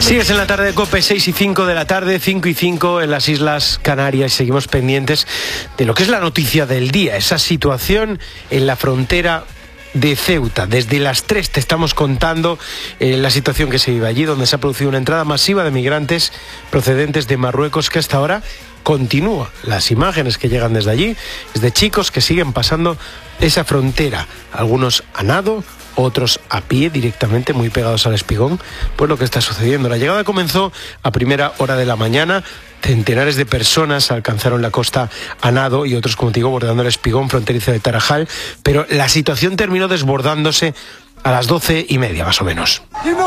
Sigues en la tarde de COPE, 6:05 de la tarde, 5:05 en las Islas Canarias. Seguimos pendientes de lo que es la noticia del día, esa situación en la frontera de Ceuta. Desde las 3 te estamos contando la situación que se vive allí, donde se ha producido una entrada masiva de migrantes procedentes de Marruecos que hasta ahora continúa. Las imágenes que llegan desde allí es de chicos que siguen pasando esa frontera, algunos a nado, otros a pie directamente, muy pegados al espigón. Pues lo que está sucediendo. La llegada comenzó a primera hora de la mañana. Centenares de personas alcanzaron la costa a nado y otros, como te digo, bordeando el espigón fronterizo de Tarajal, pero la situación terminó desbordándose a las 12:30 más o menos.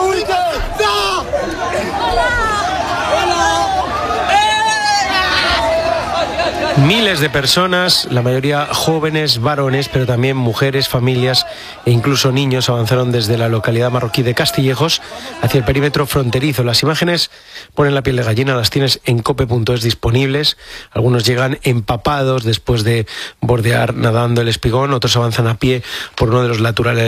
Miles de personas, la mayoría jóvenes, varones, pero también mujeres, familias e incluso niños avanzaron desde la localidad marroquí de Castillejos hacia el perímetro fronterizo. Las imágenes ponen la piel de gallina, las tienes en cope.es disponibles. Algunos llegan empapados después de bordear nadando el espigón, otros avanzan a pie por uno de los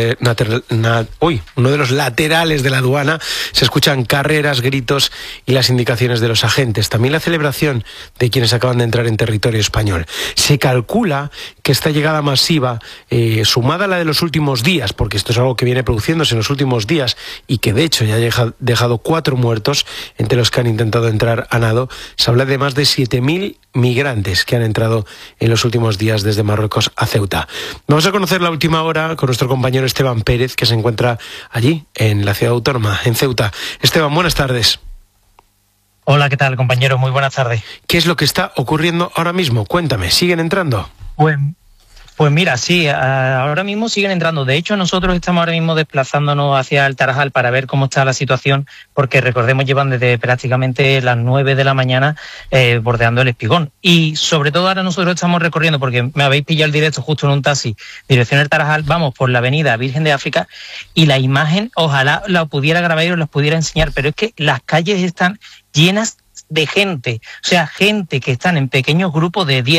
laterales de la aduana. Se escuchan carreras, gritos y las indicaciones de los agentes. También la celebración de quienes acaban de entrar en territorio español. Se calcula que esta llegada masiva, sumada a la de los últimos días, porque esto es algo que viene produciéndose en los últimos días y que de hecho ya ha dejado 4 muertos entre los que han intentado entrar a nado, se habla de más de 7.000 migrantes que han entrado en los últimos días desde Marruecos a Ceuta. Vamos a conocer la última hora con nuestro compañero Esteban Pérez, que se encuentra allí, en la ciudad autónoma, en Ceuta. Esteban, buenas tardes. Hola, ¿qué tal, compañero? Muy buenas tardes. ¿Qué es lo que está ocurriendo ahora mismo? Cuéntame, ¿siguen entrando? Pues mira, sí, ahora mismo siguen entrando. De hecho, nosotros estamos ahora mismo desplazándonos hacia el Tarajal para ver cómo está la situación, porque recordemos, llevan desde prácticamente las 9 de la mañana bordeando el espigón. Y sobre todo ahora nosotros estamos recorriendo, porque me habéis pillado el directo justo en un taxi, dirección el Tarajal, vamos por la avenida Virgen de África, y la imagen, ojalá la pudiera grabar y os la pudiera enseñar, pero es que las calles están llenas de gente, o sea, gente que están en pequeños grupos de 10